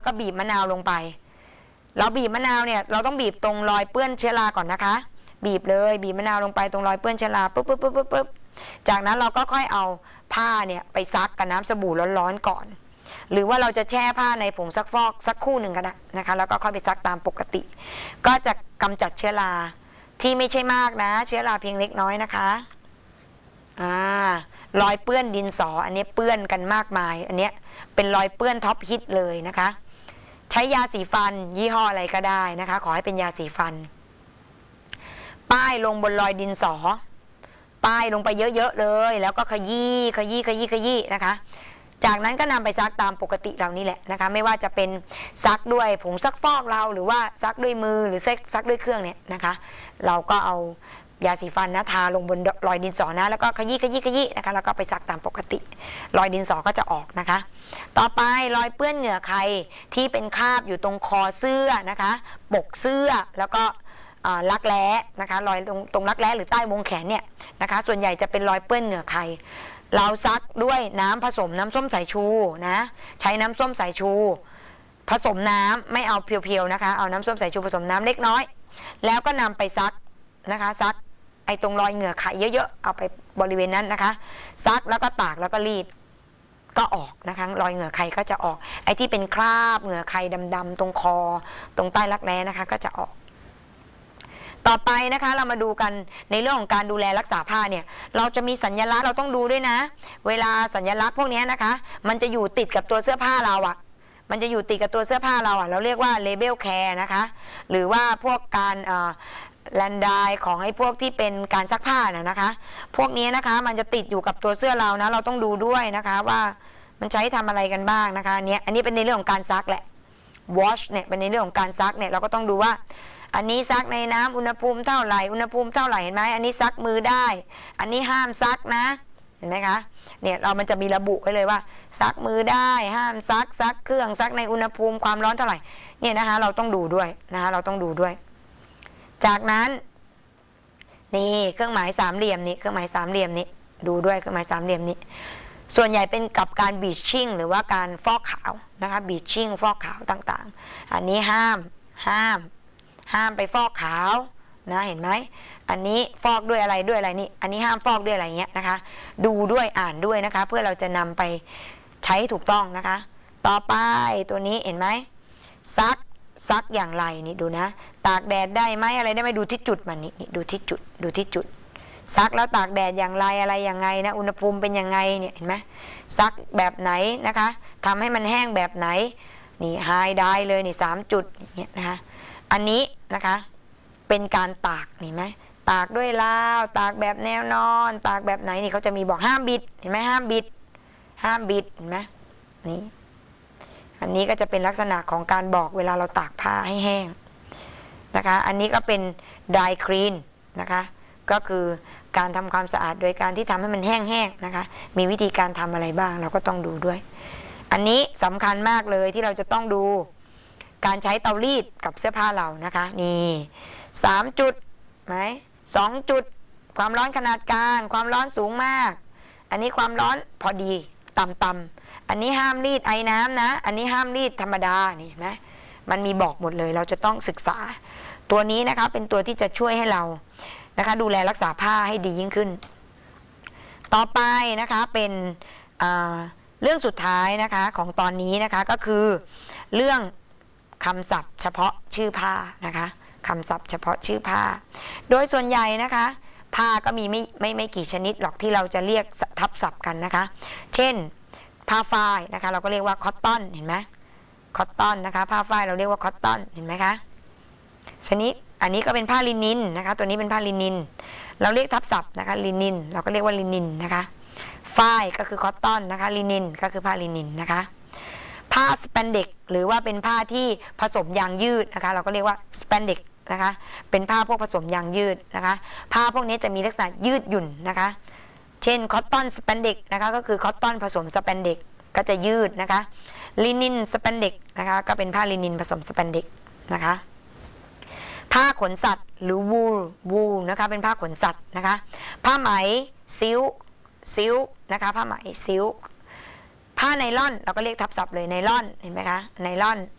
ก็บีบมะนาวลงไปเราบีบมะนาวเนี่ยเราต้องบีบตรงรอยเปื้อนเชื้อราก่อนนะคะบีบเลยบีบมะนาวลงไปตรงรอยเปื้อนเชื้อราปุ๊บจากนั้นเราก็ค่อยเอาผ้าเนี่ยไปซักกับน้ำสบู่ร้อนๆก่อนหรือว่าเราจะแช่ผ้าในผงซักฟอกสักคู่หนึ่งก็ได้นะคะแล้วก็ค่อยไปซักตามปกติก็จะกำจัดเชื้อราที่ไม่ใช่มากนะเชื้อราเพียงเล็กน้อยนะคะรอยเปื้อนดินสออันนี้เปื้อนกันมากมายอันนี้เป็นรอยเปื้อนท็อปฮิตเลยนะคะใช้ยาสีฟันยี่ห้ออะไรก็ได้นะคะขอให้เป็นยาสีฟันป้ายลงบนรอยดินสอป้ายลงไปเยอะๆเลยแล้วก็ขยี้นะคะจากนั้นก็นำไปซักตามปกติเรานี่แหละนะคะไม่ว่าจะเป็นซักด้วยผงซักฟอกเราหรือว่าซักด้วยมือหรือซักด้วยเครื่องเนี่ยนะคะเราก็เอายาสีฟันนะทาลงบนรอยดินสอนะแล้วก็ขยี้นะคะแล้วก็ไปซักตามปกติรอยดินสอก็จะออกนะคะต่อไปรอยเปื้อนเหงื่อใครที่เป็นคราบอยู่ตรงคอเสื้อนะคะปกเสื้อแล้วก็รักแร้นะคะรอยตรงรักแร้หรือใต้วงแขนเนี่ยนะคะส่วนใหญ่จะเป็นรอยเปื้อนเหงื่อใครเราซักด้วยน้ำผสมน้ำส้มสายชูนะใช้น้ำส้มสายชูผสมน้ำไม่เอาเพียวๆนะคะเอาน้ำส้มสายชูผสมน้ำเล็กน้อยแล้วก็นำไปซักนะคะซักไอ้ตรงรอยเหงื่อไขเยอะๆเอาไปบริเวณนั้นนะคะซักแล้วก็ตากแล้วก็รีดก็ออกนะคะรอยเหงื่อไขก็จะออกไอ้ที่เป็นคราบเหงื่อไขดำๆตรงคอตรงใต้รักแร้นะคะก็จะออกต่อไปนะคะเรามาดูกันในเรื่องของการดูแลรักษาผ้าเนี่ยเราจะมีสัญลักษณ์เราต้องดูด้วยนะเวลาสัญลักษณ์พวกนี้นะคะมันจะอยู่ติดกับตัวเสื้อผ้าเราอะมันจะอยู่ติดกับตัวเสื้อผ้าเราอะเราเรียกว่า label care นะคะหรือว่าพวกการแลนดายของไอ้พวกที่เป็นการซักผ้านะคะพวกนี้นะคะมันจะติดอยู่กับตัวเสื้อเรานะเราต้องดูด้วยนะคะว่ามันใช้ทำอะไรกันบ้างนะคะอันนี้เป็นในเรื่องของการซักแหละ wash เนี่ยเป็นในเรื่องของการซักเนี่ยเราก็ต้องดูว่าอันนี้ซักในน้ำอุณหภูมิเท่าไหร่อุณหภูมิเท่าไหร่เห็นไหมอันนี้ซักมือได้อันนี้ห้ามซักนะเห็นไหมคะเนี่ยมันจะมีระบุไว้เลยว่าซักมือได้ห้ามซักเครื่องซักในอุณหภูมิความร้อนเท่าไหร่เนี่ยนะคะเราต้องดูด้วยนะคะเราต้องดูด้วยจากนั้นนี่เครื่องหมายสามเหลี่ยมนี่เครื่องหมายสามเหลี่ยมนี่ดูด้วยเครื่องหมายสามเหลี่ยมนี่ส่วนใหญ่เป็นกับการบีชชิ่งหรือว่าการฟอกขาวนะคะบีชชิ่งฟอกขาวต่างๆอันนี้ห้ามไปฟอกขาวนะเห็นไหมอันนี้ฟอกด้วยอะไรนี่อันนี้ห้ามฟอกด้วยอะไรเงี้ยนะคะดูด้วยอ่านด้วยนะคะเพื่อเราจะนำไปใช้ถูกต้องนะคะต่อไปตัวนี้เห็นไหมซักอย่างไรนี่ดูนะตากแดดได้ไหมอะไรได้ไหมดูที่จุดมันนี่ดูที่จุดซักแล้วตากแดดอย่างไรอะไรยังไงนะอุณหภูมิเป็นยังไงเนี่ยเห็นไหมซักแบบไหนนะคะทำให้มันแห้งแบบไหนนี่ไฮได้เลยนี่3 จุดเนี่ยนะคะอันนี้นะคะเป็นการตากเห็นไหมตากด้วยลาวตากแบบแนวนอนตากแบบไหนนี่เขาจะมีบอกห้ามบิดเห็นไหมห้ามบิดเห็นไหมนี่อันนี้ก็จะเป็นลักษณะของการบอกเวลาเราตากผ้าให้แห้งนะคะอันนี้ก็เป็น dry clean นะคะก็คือการทำความสะอาดโดยการที่ทำให้มันแห้งๆนะคะมีวิธีการทำอะไรบ้างเราก็ต้องดูด้วยอันนี้สำคัญมากเลยที่เราจะต้องดูการใช้เตารีดกับเสื้อผ้าเรานะคะนี่3 จุดไหม2 จุดความร้อนขนาดกลางความร้อนสูงมากอันนี้ความร้อนพอดีต่ำๆอันนี้ห้ามรีดไอ้น้ำนะอันนี้ห้ามรีดธรรมดานี่เห็นไหมมันมีบอกหมดเลยเราจะต้องศึกษาตัวนี้นะคะเป็นตัวที่จะช่วยให้เรานะคะดูแลรักษาผ้าให้ดียิ่งขึ้นต่อไปนะคะเป็นเรื่องสุดท้ายนะคะของตอนนี้นะคะก็คือเรื่องคำศัพท์เฉพาะชื่อผ้านะคะคำศัพท์เฉพาะชื่อผ้าโดยส่วนใหญ่นะคะผ้าก็มีไม่กี่ชนิดหรอกที่เราจะเรียกทับศัพท์กันนะคะเช่นผ้าฝ้ายนะคะเราก็เรียกว่าคอตตอนเห็นไหมคอตตอนนะคะผ้าฝ้ายเราเรียกว่าคอตตอนเห็นไหมคะชนิดอันนี้ก็เป็นผ้าลินินนะคะตัวนี้เป็นผ้าลินินเราเรียกทับศัพท์นะคะลินินเราก็เรียกว่าลินินนะคะฝ้ายก็คือคอตตอนนะคะลินินก็คือผ้าลินินนะคะผ้าสแปนเด็กหรือว่าเป็นผ้าที่ผสมยางยืดนะคะเราก็เรียกว่าสแปนเด็กนะคะเป็นผ้าพวกผสมยางยืดนะคะผ้าพวกนี้จะมีลักษณะยืดหยุ่นนะคะเช่นคอตตอนสแปนเด็กนะคะก็คือคอตตอนผสมสแปนเด็กก็จะยืดนะคะลินินสแปนเด็กนะคะก็เป็นผ้าลินินผสมสแปนเด็กนะคะผ้าขนสัตว์หรือวูลนะคะเป็นผ้าขนสัตว์นะคะผ้าไหมซิลนะคะผ้าไหมซิลผ้าไนล่อนเราก็เรียกทับศัพท์เลยไนล่อนเห็นไหมคะไนล่อน